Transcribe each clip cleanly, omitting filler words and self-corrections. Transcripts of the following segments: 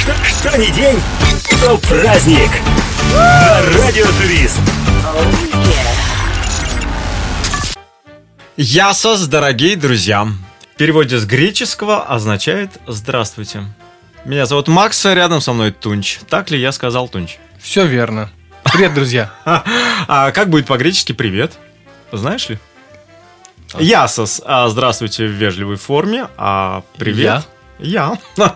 Что ни день, то праздник. На Радио Турист. Ясос, дорогие друзья. В переводе с греческого означает «здравствуйте». Меня зовут Макс, рядом со мной Тунч. Так ли я сказал, Тунч? Все верно. Привет, друзья. А как будет по-гречески «привет»? Знаешь ли? Ясос, здравствуйте в вежливой форме, а привет... Я. Но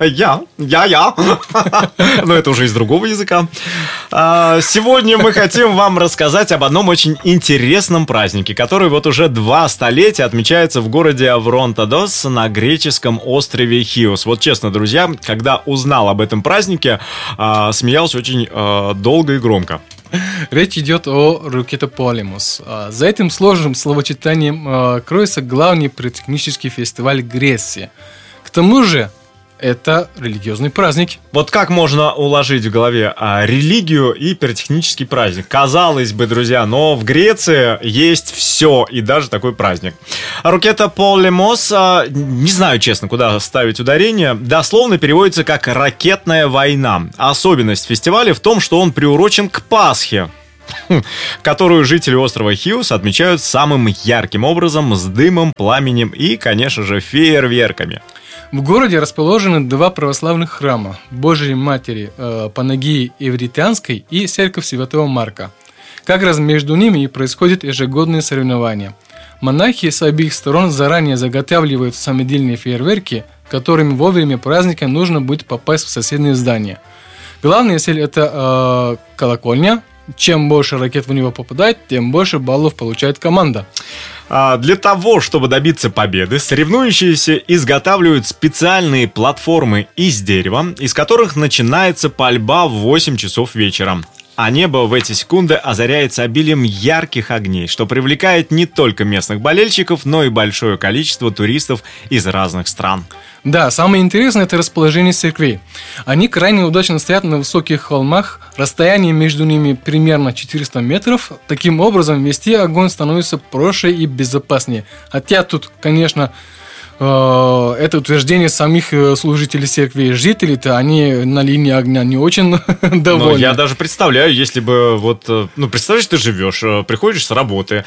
это уже из другого языка. Сегодня мы хотим вам рассказать об одном очень интересном празднике, который вот уже 2 столетия отмечается в городе Авронтодос на греческом острове Хиос. Вот честно, друзья, когда узнал об этом празднике, смеялся очень долго и громко. Речь идет о Ракетополимус. За этим сложным словосочетанием кроется главный пиротехнический фестиваль Греции. К тому же, это религиозный праздник. Вот как можно уложить в голове религию и пиротехнический праздник? Казалось бы, друзья, но в Греции есть все, и даже такой праздник. Ракетополимос, не знаю, честно, куда ставить ударение, дословно переводится как «ракетная война». Особенность фестиваля в том, что он приурочен к Пасхе, которую жители острова Хиос отмечают самым ярким образом, с дымом, пламенем и, конечно же, фейерверками. В городе расположены 2 православных храма – Божией Матери Панагии Евритянской и Церковь Святого Марка. Как раз между ними и происходят ежегодные соревнования. Монахи с обеих сторон заранее заготавливают самодельные фейерверки, которыми во время праздника нужно будет попасть в соседние здания. Главная цель – это колокольня. Чем больше ракет в него попадает, тем больше баллов получает команда. Для того, чтобы добиться победы, соревнующиеся изготавливают специальные платформы из дерева, из которых начинается пальба в 8 часов вечера. А небо в эти секунды озаряется обилием ярких огней, что привлекает не только местных болельщиков, но и большое количество туристов из разных стран. Да, самое интересное – это расположение церквей. Они крайне удачно стоят на высоких холмах, расстояние между ними примерно 400 метров. Таким образом, вести огонь становится проще и безопаснее. Хотя тут, конечно, это утверждение самих служителей церкви. Жители-то, они на линии огня не очень довольны. Но я даже представляю, если бы представляешь, ты живешь, приходишь с работы,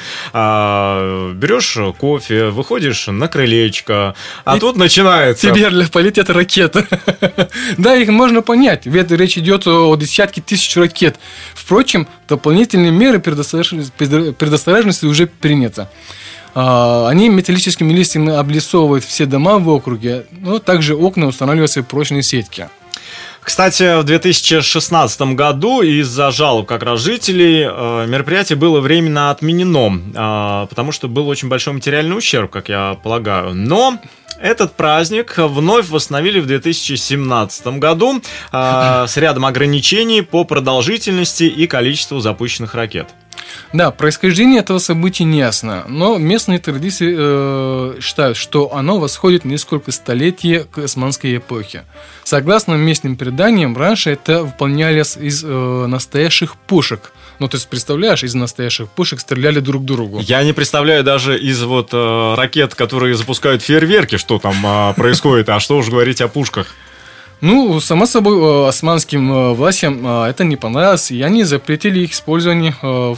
берешь кофе, выходишь на крылечко, а тут начинается... Тебе полетят ракеты. Да, их можно понять, ведь речь идет о десятке тысяч ракет. Впрочем, дополнительные меры предосторожности уже приняты. Они металлическими листьями облицовывают все дома в округе, но также окна устанавливаются прочные сетки. Кстати, в 2016 году из-за жалоб как раз жителей мероприятие было временно отменено, потому что был очень большой материальный ущерб, как я полагаю. Но этот праздник вновь восстановили в 2017 году с рядом ограничений по продолжительности и количеству запущенных ракет. Да, происхождение этого события не ясно, но местные традиции считают, что оно восходит несколько столетий к османской эпохе. Согласно местным преданиям, раньше это выполнялось из настоящих пушек. Ну, то есть, представляешь, из настоящих пушек стреляли друг другу. Я не представляю даже из ракет, которые запускают фейерверки, что там происходит, а что уж говорить о пушках. Ну, само собой, османским властям это не понравилось, и они запретили их использование в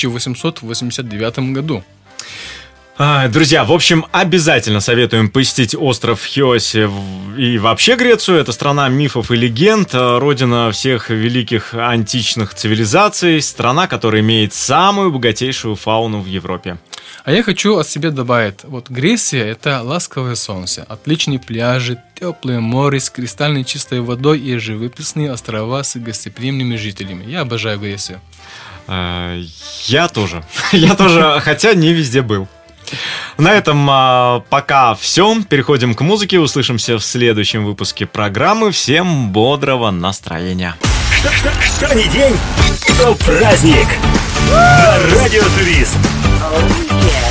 1889 году. Друзья, в общем, обязательно советуем посетить остров Хиосе и вообще Грецию. Это страна мифов и легенд, родина всех великих античных цивилизаций, страна, которая имеет самую богатейшую фауну в Европе. А я хочу от себя добавить, Греция – это ласковое солнце, отличные пляжи, теплое море с кристальной чистой водой и живописные острова с гостеприимными жителями. Я обожаю Грецию. Я тоже, хотя не везде был. На этом пока все. Переходим к музыке. Услышимся в следующем выпуске программы. Всем бодрого настроения. Что ни день, то праздник. На Радио Турист.